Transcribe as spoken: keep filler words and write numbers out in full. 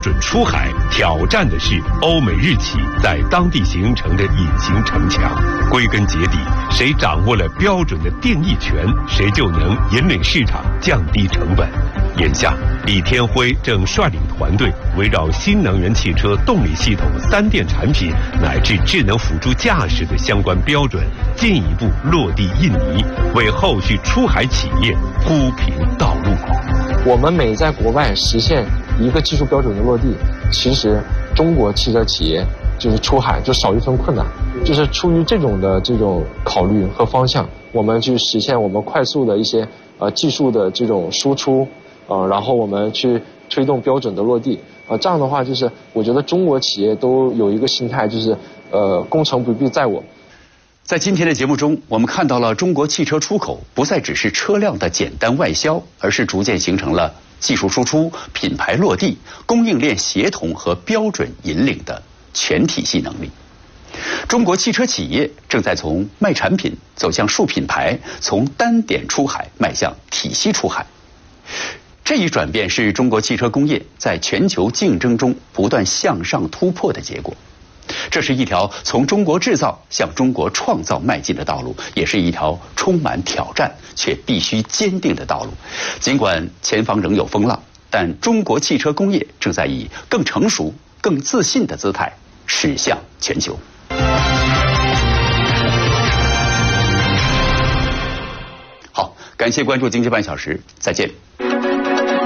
准出海挑战的是欧美日企在当地形成的隐形城墙。归根结底，谁掌握了标准的定义权，谁就能引领市场降低成本。眼下，李天辉正率领团队围绕新能源汽车动力系统、三电产品乃至智能辅助驾驶的相关标准进一步落地印尼，为后续出海企业铺平道路。 我们每在国外实现一个技术标准的落地，其实中国汽车企业就是出海就少一分困难。就是出于这种的这种考虑和方向，我们去实现我们快速的一些呃技术的这种输出，呃，然后我们去推动标准的落地。呃，这样的话，就是我觉得中国企业都有一个心态，就是呃攻城不必在我。 在今天的节目中，我们看到了中国汽车出口不再只是车辆的简单外销，而是逐渐形成了技术输出、品牌落地、供应链协同和标准引领的全体系能力。中国汽车企业正在从卖产品走向树品牌，从单点出海迈向体系出海。这一转变是中国汽车工业在全球竞争中不断向上突破的结果。这是一条从中国制造向中国创造迈进的道路，也是一条充满挑战却必须坚定的道路。尽管前方仍有风浪，但中国汽车工业正在以更成熟、更自信的姿态驶向全球。好，感谢关注经济半小时，再见。